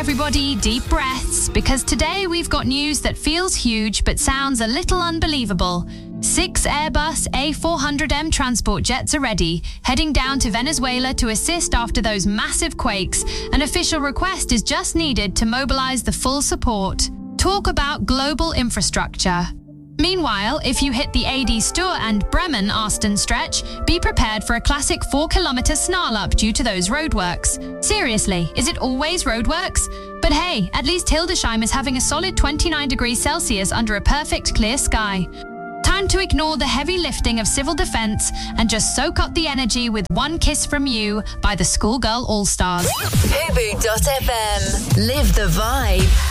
everybody, deep breaths, because today we've got news that feels huge but sounds a little unbelievable. 6 Airbus A400M transport jets are ready, heading down to Venezuela to assist after those massive quakes. An official request is just needed to mobilize the full support. Talk about global infrastructure. Meanwhile, if you hit the AD Stur and Bremen-Austin stretch, be prepared for a classic 4-kilometer snarl-up due to those roadworks. Seriously, is it always roadworks? But hey, at least Hildesheim is having a solid 29 degrees Celsius under a perfect clear sky. Time to ignore the heavy lifting of civil defense and just soak up the energy with One Kiss From You by the Schoolgirl All-Stars. Fubu.fm. Live the vibe.